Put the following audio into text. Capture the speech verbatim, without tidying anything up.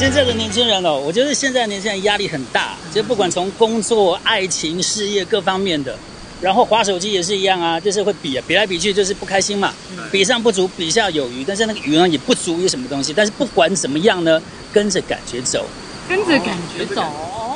现在的年轻人哦，我觉得现在的年轻人压力很大，就不管从工作、爱情、事业各方面的，然后滑手机也是一样啊，就是会比啊，比来比去就是不开心嘛，比上不足，比下有余，但是那个余呢也不足于什么东西，但是不管怎么样呢，跟着感觉走， 跟着感觉走。